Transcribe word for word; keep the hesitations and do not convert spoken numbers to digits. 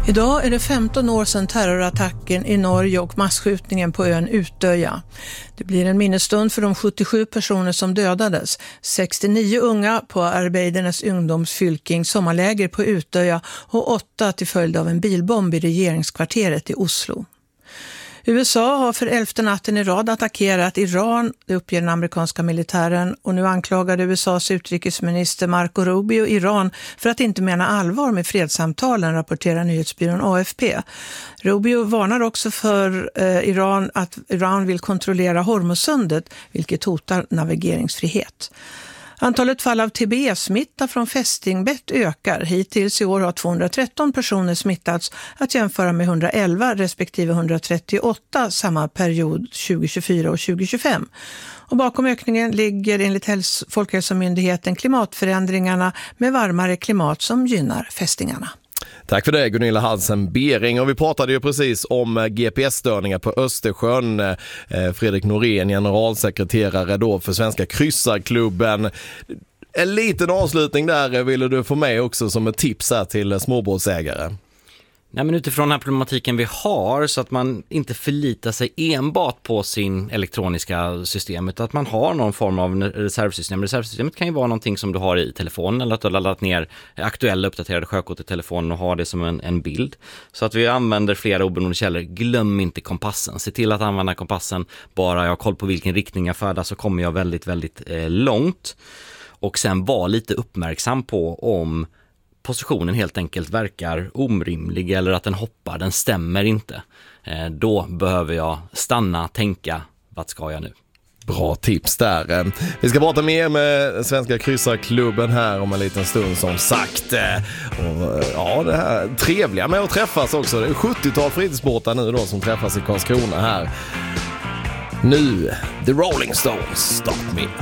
Idag är det femton år sedan terrorattacken i Norge och masskjutningen på ön Utöja. Det blir en minnesstund för de sjuttiosju personer som dödades. sextionio unga på Arbeidernes ungdomsfylking sommarläger på Utöja och åtta till följd av en bilbomb i regeringskvarteret i Oslo. U S A har för elfte natten i rad attackerat Iran, det uppger den amerikanska militären, och nu anklagade U S A:s utrikesminister Marco Rubio Iran för att inte mena allvar med fredssamtalen, rapporterar nyhetsbyrån A F P. Rubio varnar också för eh, Iran att Iran vill kontrollera Hormuzsundet, vilket hotar navigeringsfrihet. Antalet fall av T B S-smitta från fästingbett ökar. Hittills i år har tvåhundratretton personer smittats, att jämföra med hundraelva respektive hundratrettioåtta samma period tjugohundratjugofyra och tjugohundratjugofem. Och bakom ökningen ligger enligt Häls- Folkhälsomyndigheten klimatförändringarna med varmare klimat som gynnar fästingarna. Tack för det, Gunilla Hansen-Bering. Och vi pratade ju precis om G P S-störningar på Östersjön. Fredrik Norén, generalsekreterare då för Svenska kryssarklubben. En liten avslutning där ville du få med också som ett tips här till småbåtsägare. Nej, men utifrån den här problematiken vi har, så att man inte förlitar sig enbart på sin elektroniska system, utan att man har någon form av reservsystem. Reservsystemet kan ju vara någonting som du har i telefonen, eller att du har laddat ner aktuella uppdaterade sjökort i telefonen och har det som en, en bild. Så att vi använder flera oberoende källor. Glöm inte kompassen. Se till att använda kompassen. Bara jag har koll på vilken riktning jag färdas så kommer jag väldigt, väldigt eh, långt. Och sen var lite uppmärksam på om positionen helt enkelt verkar orimlig eller att den hoppar, den stämmer inte. Eh, då behöver jag stanna, tänka, vad ska jag nu? Bra tips där. Vi ska prata mer med Svenska kryssarklubben här om en liten stund som sagt. Och, ja, det här trevliga med att träffas också. Det är sjuttiotal fritidsbåtar nu då som träffas i Karlskrona här. Nu, The Rolling Stones, Stop Me